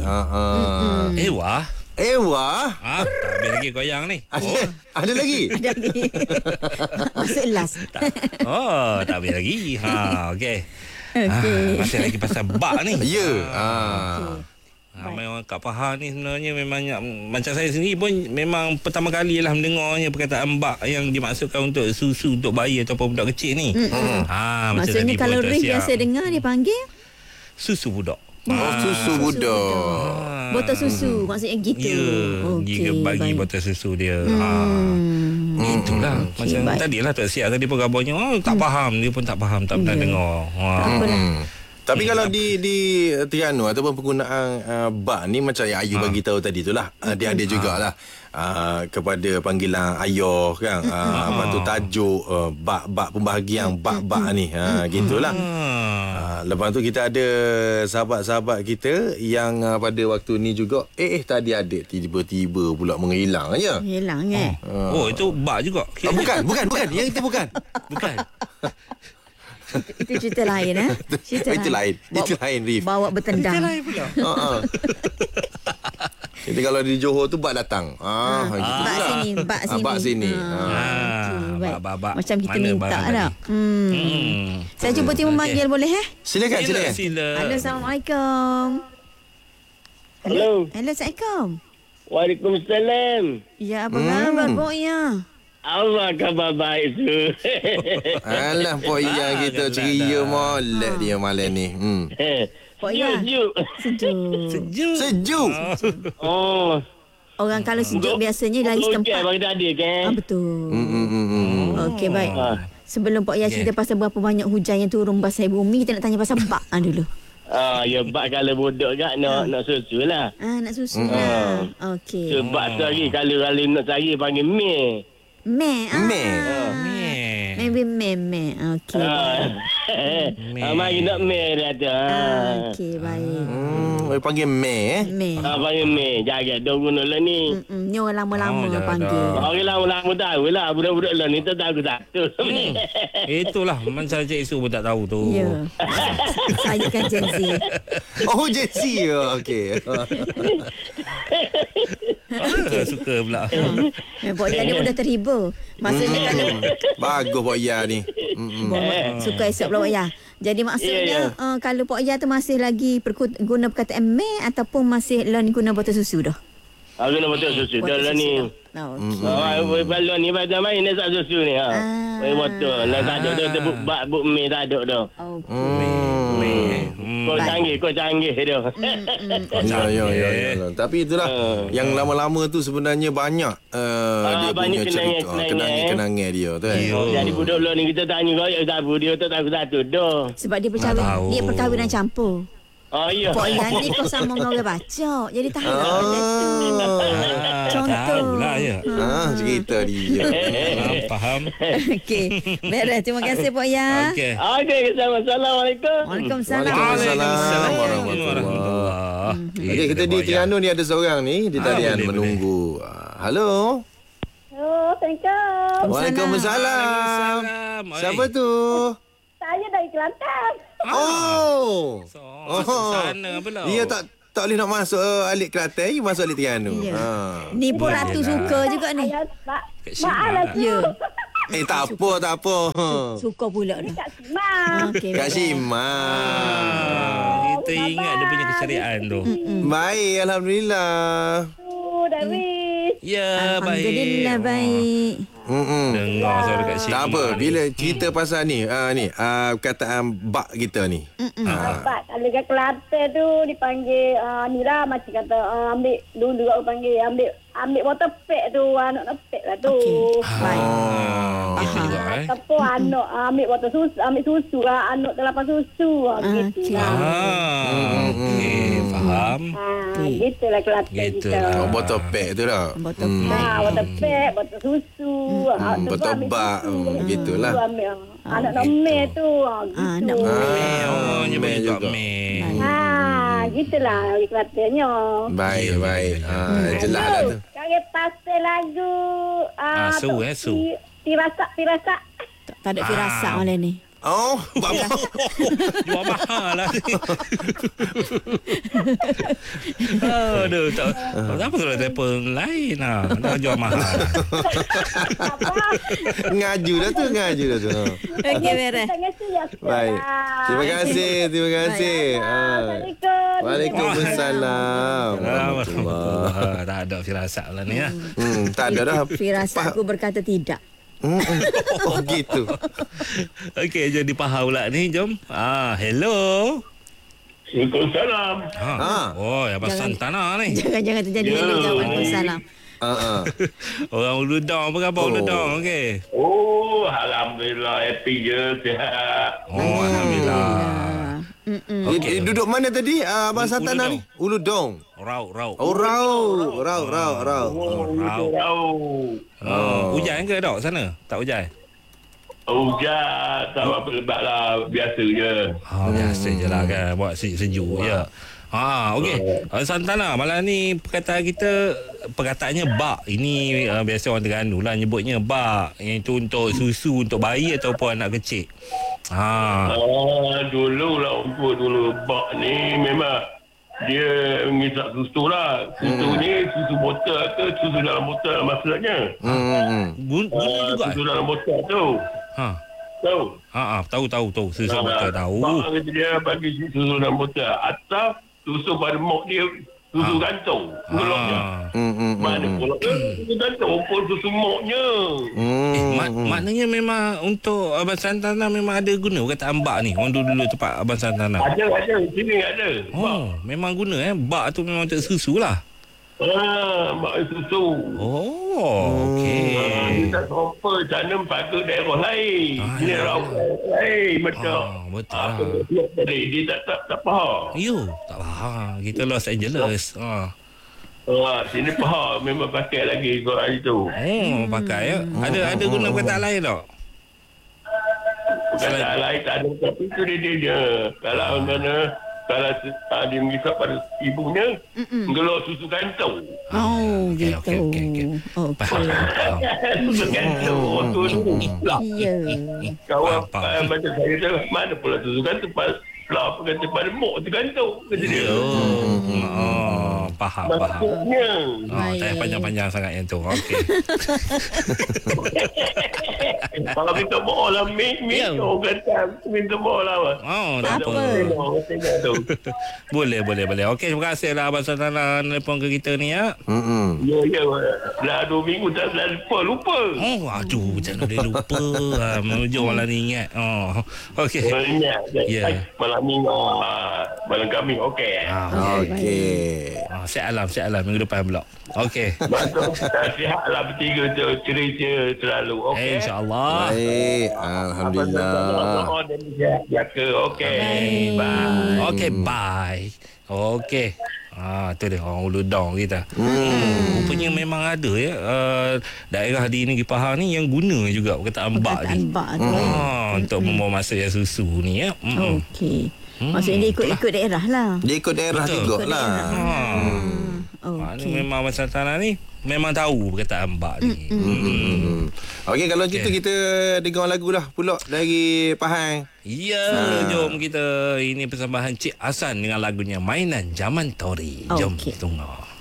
Ewa. Tak habis lagi koyang ni. Ada lagi? Ada lagi. Masuk last. Tak habis lagi. Okey. Masih lagi pasal bak ni. Ya. Ramai orang kat Pahang ni sebenarnya memang macam saya sendiri pun memang pertama kali lah mendengarnya perkataan bak yang dimaksudkan untuk susu untuk bayi ataupun budak kecil ni. Maksudnya kalau Rif biasa dengar dia panggil susu budak. Susu budak. botol susu maksudnya gitu. Ya, bagi botol susu dia. Itulah macam tadilah Tok Siap tadi pun kabarnya tak faham, dia pun tak faham, tak pernah dengar. Tapi kalau di Terengganu ataupun penggunaan bak ni macam yang Ayu bagi tahu tadi tu lah, dia ada jugalah kepada panggilan ayah kan, apa tu tajuk bak pembahagian bak ni, gitulah. Lepas tu kita ada sahabat-sahabat kita yang pada waktu ni juga tadi ada tiba-tiba pula menghilang aja. Hilang itu bak juga. Bukan yang itu bukan. Itu cerita lain Itu lain Rif. Bawa bertendang. Cerita lain pula. Jadi kalau di Johor tu bak datang. Bak sini. Bak. Macam kita minta dah. Saya cuba tiba manggil boleh Silakan. Halo, Assalamualaikum. Hello. Assalamualaikum. Waalaikumsalam. Ya, apa khabar Pok Ya? Allah khabar baik tu. Alah Pok Ya kita ceria molek dia malam ni. Pok Ya. Sejuk. Oh. Orang kalau sejuk biasanya lagi tempat. Bagi tadi kan. Betul. Okey, baik. Sebelum Pok Ya cerita pasal berapa banyak hujan yang turun basah bumi, kita nak tanya pasal bak dulu. Ya bak kalau bodoh kan nak susu lah. Nak susu lah. Okey. Sebab lagi kalau nak cari panggil me. Maybe me. Okey. Mari nak me dia tu. Okey, baik. Panggil me. Panggil me. Jaga dong guna lah ni. Ni orang lama-lama panggil. Orang lama-lama tahu lah. Budak-budak lah ni tak tahu satu. Itulah macam Cik Su pun tak tahu tu. Ya. Saya kan Gen Z. Oh, Gen Z. Okey. Suka pula. Pok Ya ni mudah terhibur. Maksudnya kalau bagus Pok Ya ni. Suka esok pula Pok Ya. Jadi maksudnya kalau Pok Ya tu masih lagi guna perkataan me ataupun masih guna botol susu dah? Guna botol susu dah lah ni. Balon ni pada main nak susu ni. Botol. Nak tak ada tu buk me tak ada dah. Kau canggih dah. Ya. Tapi itulah yang lama-lama tu sebenarnya banyak dia punya cerita kenangan dia tu kan. Jadi budak lo ni kita tanya kau siapa dia tak tahu satu dah. Sebab dia perkahwinan campur. Ya. Pok Ya ni kau sama dengan orang baca. Jadi tahu benda tu. Contoh lah ya. Cerita dia. Faham. Okey. Beres. Terima kasih Pok Ya. Okey. Assalamualaikum. Waalaikumsalam. Waalaikumsalam warahmatullahi. Okey, kita di Terengganu ni ada seorang ni di talian menunggu. Halo. Assalamualaikum. Waalaikumsalam. Siapa tu? Saya dari Kelantan. Sana pula. Dia tak boleh nak masuk Alik Kelantan, you masuk Alik Terengganu. Ni pun Ratu suka juga ni. Maaf lah tu. Ya. Tak apa. Suka pula dah. Kak Simang. Okey. Kak Shima. Kita ingat dia punya keceriaan tu. Baik, alhamdulillah. Dari. Ya, baik. Alhamdulillah baik. Dengar suara Kak Syed. Tak apa, bila cerita pasal ni perkataan bak kita ni. Dapat kalau kat Kelantan tu dipanggil ni lah macam kata ambil dulu orang panggil ambil water pack tu anak pek lah tu. Baik. Itu juga Ataupun anak ambil water susu, ambil susu lah anak terlapan susu gitu lah. Okey, faham. Gitulah Kelantan kita. Botol pack tu lah. Botol Water pack, botol susu. Botol bak, gitulah. Anak nomor tu. Anak Nyebut juga me. Gitulah Kelatannya. Baik. Jelas dah tu. Kaya pasal lagu Su. Pirasak. Tak ada firasat malam ni. Oh, bapa. Jual mahal lah ni. Aduh, tak. Kenapa kalau telefon lain lah? Dah jual mahal. Ngaju dah tu. Okey, beres. Terima kasih ya. Baik. Terima kasih. Assalamualaikum. Waalaikumsalam. Warahmatullahi. Tak ada firasat lah ni ya. Tak ada dah. Firasatku berkata tidak. Oh gitu. Okey, jadi Pahal pula ni. Jom. Hello. Waalaikumsalam. Oh, Abang Santana ni. Jangan terjadi hello. Waalaikumsalam. Orang Ulu Dong. Apa khabar Ulu Dong? Okey. Oh, alhamdulillah happy je, sihat. Oh, alhamdulillah. Okay. Duduk mana tadi Abang Santana ni? Ulu Dong. Rau. Oh, Rau. Hujan ke dok sana? Tak hujan? Hujan, tak apa lebat lah, biasa je. Biasa je lah kan. Buat sejuk je. Okey. Santana, malam ni perkataannya bak. Ini biasa orang Terengganu lah nyebutnya bak. Yang itu untuk susu untuk bayi ataupun anak kecil. Dulu lah dulu bak ni memang dia mengisap susu lah. Susu ni susu botol ke susu dalam botol maksudnya. Guna juga. Susu dalam botol tu. Tahu. Susu botol tahu. Bak dia bagi susu dalam botol atau susu pada mok dia susu gantung. Golongnya. Mana pula susu gantung pun susu moknya. Maknanya memang untuk Abang Santana memang ada guna perkataan bak ni. Orang dulu tempat Abang Santana. Ada. Sini ada. Memang guna bak tu memang untuk susu lah. Bak susu. Okey. Kita sampai sana pada daerah lain. Ini lain macam. Betul. Dia tak faham. Tak faham. Kita Los Angeles. Sini faham. Memang pakai lagi korang itu. Pakai ya. Ada guna perkataan lain tak? Perkataan lain tak ada. Tapi itu dia je. Kalau mana dia mengisap pada ibunya, gelok susu gantung. Gitu. Okey. Faham. Susu gantung. Ya. Kawan macam saya tu, mana pula susu gantung? Apa kata pada mok tu gantung. Kata dia. Faham. Maksudnya. Tak panjang-panjang sangat yang tu. Okey. Kalau minta maaf lah, orang kata minta maaf lah. Tak apa. Boleh. Okey, terima kasih lah Abang Santana telefon ke kita ni ya. Ya. Dah 2 minggu tak lupa. Aduh, jangan boleh lupa. Menuju malam ni ingat. Okey. Ingat. Ya. Malam ni, malam kami, okey. Okey. Siap alam minggu depan pula. Okey. Sihatlah bertiga tu, cerita selalu, okey. InsyaAllah. Baik. Alhamdulillah. Jaga, okey. Bye. Okey, bye. Okey. Tu dia orang Ulu Dong kita. Rupanya memang ada ya daerah di Negeri Pahang ni yang guna juga perkataan bak ni. Untuk membawa masa yang susu ni ya. Okey. Maksudnya dia ikut daerah lah. Dia ikut daerah jugalah. Memang Abang Santana ni memang tahu perkataan bak ni. Okey, kalau gitu kita dengar lagu lah pula dari Pahang. Ya, jom kita ini persembahan Cik Hasan dengan lagunya Mainan Zaman Tori. Jom tunggu.